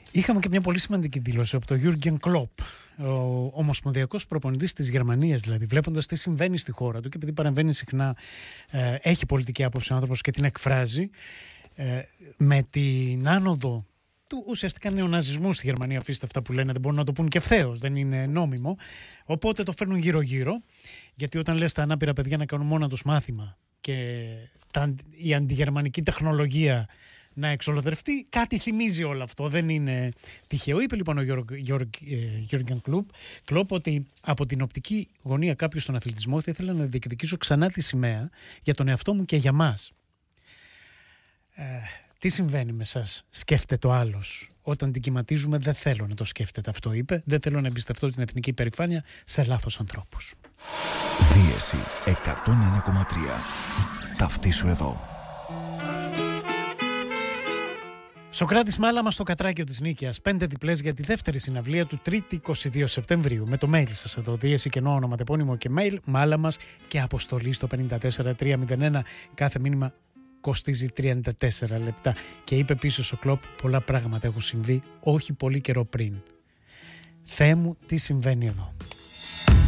Είχαμε και μια πολύ σημαντική δήλωση από τον Γιούργεν Κλοπ, ο ομοσπονδιακός προπονητής της Γερμανίας, δηλαδή, βλέποντας τι συμβαίνει στη χώρα του και επειδή παρεμβαίνει συχνά, έχει πολιτική άποψη ο άνθρωπος και την εκφράζει, με την άνοδο του ουσιαστικά νεοναζισμού στη Γερμανία, αφήστε αυτά που λένε, δεν μπορούν να το πούν και ευθέως, δεν είναι νόμιμο, οπότε το φέρνουν γύρω-γύρω, γιατί όταν λες τα ανάπηρα παιδιά να κάνουν μόνα τους μάθημα και η αντιγερμανική τεχνολογία να εξολοθρευτεί, κάτι θυμίζει όλο αυτό, δεν είναι τυχαίο. Είπε λοιπόν ο Γιούργεν Κλοπ ότι από την οπτική γωνία κάποιου στον αθλητισμό θα ήθελα να διεκδικήσω ξανά τη σημαία για τον εαυτό μου και για μας. Τι συμβαίνει με σας, σκέφτεται ο άλλος. Όταν την κυματίζουμε δεν θέλω να το σκέφτεται, αυτό είπε. Δεν θέλω να εμπιστευτώ την εθνική υπερηφάνεια σε λάθος ανθρώπους. Δίεση 101,3. Ταυτίσου εδώ. Σοκράτης Μάλαμα στο Κατράκιο της Νίκαιας. 5 διπλές για τη δεύτερη συναυλία του 3η 22 Σεπτεμβρίου. Με το mail σας εδώ, δίεση κενό ονοματεπώνυμο και mail, Μάλαμας και αποστολή στο 54301. Κάθε μήνυμα κοστίζει 34 λεπτά. Και είπε πίσω ο Κλοπ, πολλά πράγματα έχουν συμβεί όχι πολύ καιρό πριν. Θεέ μου, τι συμβαίνει εδώ.